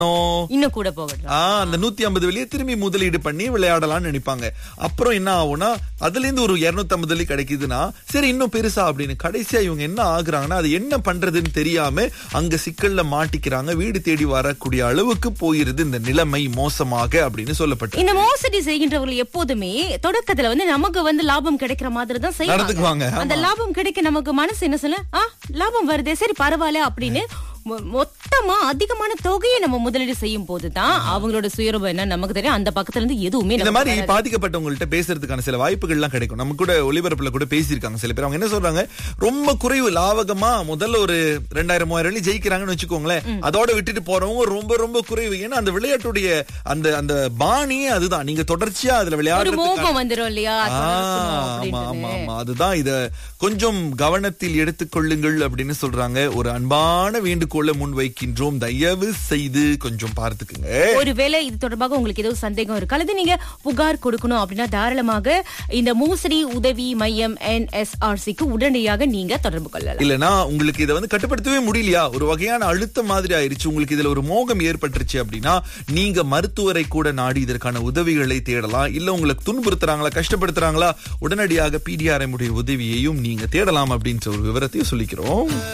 இன்னும் கூட போகட்டும். அந்த 150 வெளியே திரும்பி முதலீடு பண்ணி விளையாடலாம்னு நினைப்பாங்க. அப்புறம் என்ன ஆகும்னா அதுல இருந்து ஒரு 250 வெளி கிடைக்குதுன்னா சரி இன்னும் பெருசா அப்படின்னு கடைசியா இவங்க என்ன ஆகுறாங்கன்னா அது என்ன பண்றதுன்னு தெரியாம அங்க சிக்கல்ல மாட்டிக்கிறாங்க. வீடு தேடி வரக்கூடிய அளவுக்கு போயிருது இந்த நிலைமை மோசமாக அப்படின்னு சொல்லப்பட்டு. இந்த மோசடி செய்கின்றவர்கள் எப்போதுமே தொடக்கத்துல நமக்கு லாபம் கிடைக்கிற மாதிரி தான் நடந்துக்குவாங்க. அந்த லாபம் கிடைக்க நமக்கு மனசு என்ன சொல்ல, லாபம் வருதே சரி பரவாயில்ல அப்படின்னு மொத்தமா அதிகமான தொகையை நம்ம முதலீடு செய்யும் போதுதான் அவங்களோட சுயரூபம் என்ன நமக்கு தெரியும். அந்த பக்கத்துல இருந்து எதுவுமே இந்த மாதிரி பாதிக்கப்பட்டவங்கள்ட்ட பேசுறதுக்கான சில வாய்ப்புகள் எல்லாம் கிடைக்கும். நம்ம கூட ஒளிபரப்புல கூட பேசியிருக்காங்க சில பேர். அவங்க என்ன சொல்றாங்க, ரொம்ப குறைவு லாபகமா முதல்ல ஒரு 2000-3000 ஜெயிக்கிறாங்கன்னு வச்சுக்கோங்களேன், அதோட விட்டுட்டு போறவங்க ரொம்ப ரொம்ப குறைவு. ஏன்னா அந்த விளையாட்டுடைய அந்த அந்த பாணியே அதுதான். நீங்க தொடர்ச்சியா அதுல விளையாடுறது வந்துரும் இல்லையா? அதுதான். இத கொஞ்சம் கவனத்தில் எடுத்துக்கொள்ளுங்கள் அப்படின்னு சொல்றாங்க. ஒரு அன்பான வேண்டுகோளை முன்வைக்கின்றோம், தயவு செய்து கொஞ்சம் பார்த்துக்குங்க. ஒருவேளை இது தொடர்பாக உங்களுக்கு ஏதோ சந்தேகம் இருக்கு அல்லது நீங்க புகார் கொடுக்கணும் அப்படின்னா தாராளமாக இந்த மோசடி உதவி மையம் NSRCக்கு உடனடியாக நீங்க தொடர்பு கொள்ளலாம். இல்லனா உங்களுக்கு இதை கட்டுப்படுத்தவே முடியலையா, ஒரு வகையான அழுத்தம் மாதிரி ஆயிருச்சு, உங்களுக்கு இதுல ஒரு மோகம் ஏற்பட்டுருச்சு அப்படின்னா நீங்க மருத்துவரை கூட நாடி இதற்கான உதவிகளை தேடலாம். இல்ல உங்களுக்கு துன்புறுத்துறாங்களா கஷ்டப்படுத்துறாங்களா உடனடியாக PDRM உடைய உதவியையும் நீங்க தேடலாம் அப்படின்ற ஒரு விவரத்தையும் சொல்லிக்கிறோம்.